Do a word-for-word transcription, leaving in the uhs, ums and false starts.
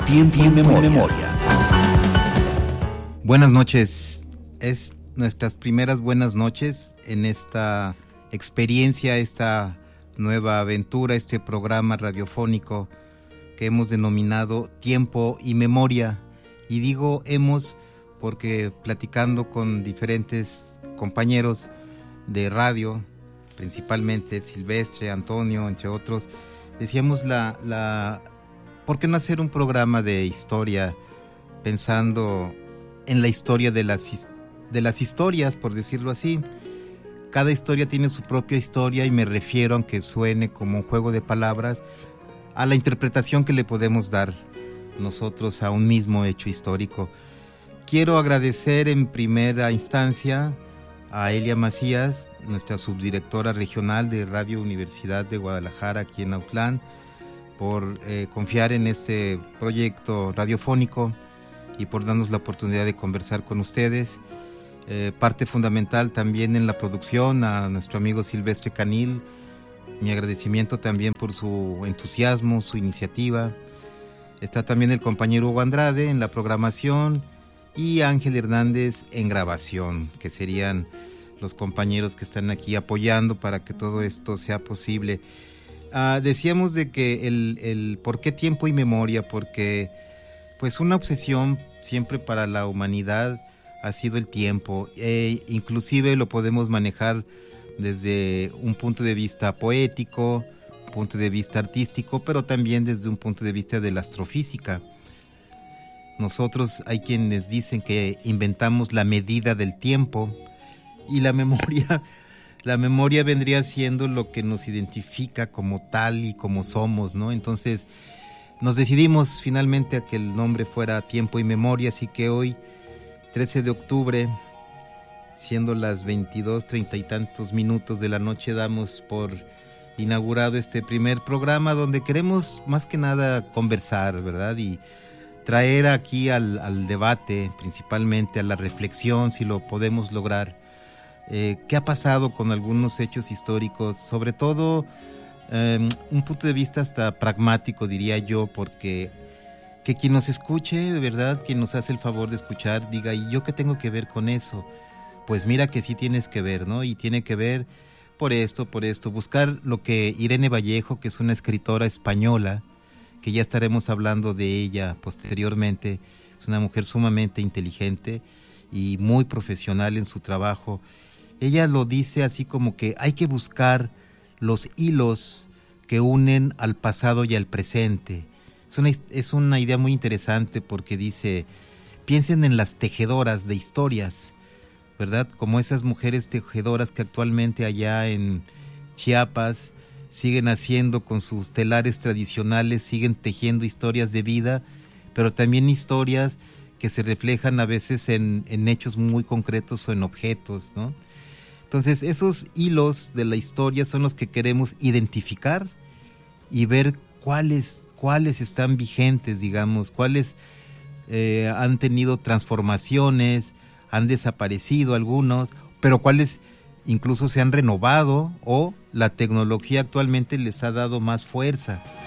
Tiempo y memoria. Buenas noches. Es nuestras primeras buenas noches en esta experiencia, esta nueva aventura, este programa radiofónico que hemos denominado Tiempo y Memoria. Y digo hemos porque platicando con diferentes compañeros de radio, principalmente Silvestre, Antonio, entre otros, decíamos la, la, ¿por qué no hacer un programa de historia pensando en la historia de las, de las historias, por decirlo así? Cada historia tiene su propia historia y me refiero, aunque suene como un juego de palabras, a la interpretación que le podemos dar nosotros a un mismo hecho histórico. Quiero agradecer en primera instancia a Elia Macías, nuestra subdirectora regional de Radio Universidad de Guadalajara aquí en Autlán, por eh, confiar en este proyecto radiofónico y por darnos la oportunidad de conversar con ustedes. Eh, parte fundamental también en la producción a nuestro amigo Silvestre Canil, mi agradecimiento también por su entusiasmo, su iniciativa. Está también el compañero Hugo Andrade en la programación y Ángel Hernández en grabación, que serían los compañeros que están aquí apoyando para que todo esto sea posible. Ah, decíamos de que el, el por qué tiempo y memoria, porque pues una obsesión siempre para la humanidad ha sido el tiempo, e inclusive lo podemos manejar desde un punto de vista poético, un punto de vista artístico, pero también desde un punto de vista de la astrofísica. Nosotros hay quienes dicen que inventamos la medida del tiempo y la memoria, la memoria vendría siendo lo que nos identifica como tal y como somos, ¿no? Entonces nos decidimos finalmente a que el nombre fuera Tiempo y Memoria, así que hoy, trece de octubre, siendo las veintidós, treinta y tantos minutos de la noche, damos por inaugurado este primer programa donde queremos más que nada conversar, ¿verdad? Y traer aquí al, al debate, principalmente a la reflexión, si lo podemos lograr, eh, qué ha pasado con algunos hechos históricos, sobre todo eh, un punto de vista hasta pragmático, diría yo, porque que quien nos escuche, ¿verdad? Quien nos hace el favor de escuchar, diga, ¿y yo qué tengo que ver con eso? Pues mira que sí tienes que ver, ¿no? Y tiene que ver por esto, por esto, buscar lo que Irene Vallejo, que es una escritora española, que ya estaremos hablando de ella posteriormente, es una mujer sumamente inteligente y muy profesional en su trabajo. Ella lo dice así como que hay que buscar los hilos que unen al pasado y al presente. Es una, es una idea muy interesante porque dice, piensen en las tejedoras de historias, ¿verdad? Como esas mujeres tejedoras que actualmente allá en Chiapas siguen haciendo con sus telares tradicionales, siguen tejiendo historias de vida, pero también historias que se reflejan a veces en, en hechos muy concretos o en objetos, ¿no? Entonces esos hilos de la historia son los que queremos identificar y ver cuáles, cuáles están vigentes, digamos, cuáles eh, han tenido transformaciones, han desaparecido algunos, pero cuáles incluso se han renovado o la tecnología actualmente les ha dado más fuerza.